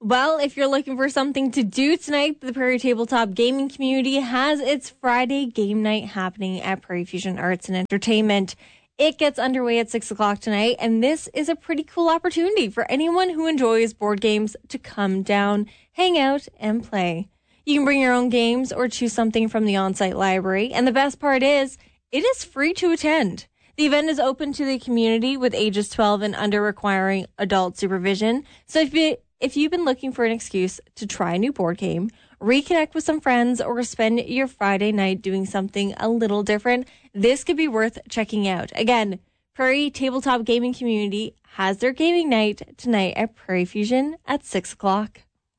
Well, if you're looking for something to do tonight, the Prairie Tabletop Gaming Community has its Friday game night happening at Prairie Fusion Arts and Entertainment. It gets underway at 6 o'clock tonight, and this is a pretty cool opportunity for anyone who enjoys board games to come down, hang out, and play. You can bring your own games or choose something from the on-site library, and the best part is, it is free to attend. The event is open to the community with ages 12 and under requiring adult supervision. So if you've been looking for an excuse to try a new board game, reconnect with some friends, or spend your Friday night doing something a little different, this could be worth checking out. Again, Prairie Tabletop Gaming Community has their gaming night tonight at Prairie Fusion at 6 o'clock.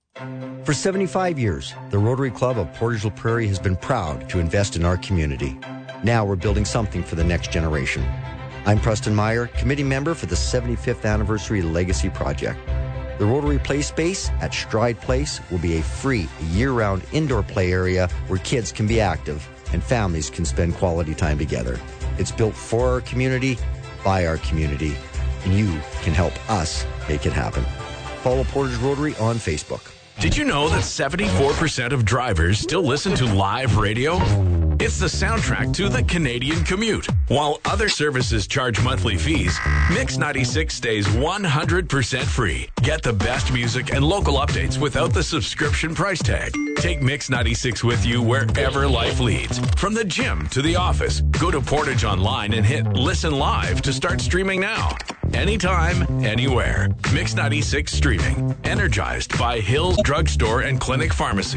For 75 years, the Rotary Club of Portage Prairie has been proud to invest in our community. Now we're building something for the next generation. I'm Preston Meyer, committee member for the 75th Anniversary Legacy Project. The Rotary Play Space at Stride Place will be a free, year-round indoor play area where kids can be active and families can spend quality time together. It's built for our community, by our community, and you can help us make it happen. Follow Portage Rotary on Facebook. Did you know that 74% of drivers still listen to live radio? It's the soundtrack to the Canadian commute. While other services charge monthly fees, Mix 96 stays 100% free. Get the best music and local updates without the subscription price tag. Take Mix 96 with you wherever life leads. From the gym to the office, go to Portage Online and hit Listen Live to start streaming now. Anytime, anywhere. Mix 96 streaming. Energized by Hills Drugstore and Clinic Pharmacy.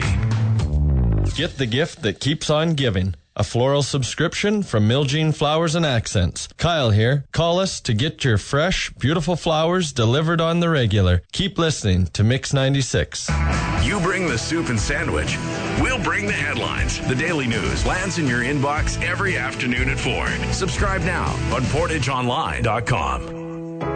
Get the gift that keeps on giving. A floral subscription from Miljean Flowers and Accents. Kyle here. Call us to get your fresh, beautiful flowers delivered on the regular. Keep listening to Mix 96. You bring the soup and sandwich. We'll bring the headlines. The Daily News lands in your inbox every afternoon at 4. Subscribe now on portageonline.com.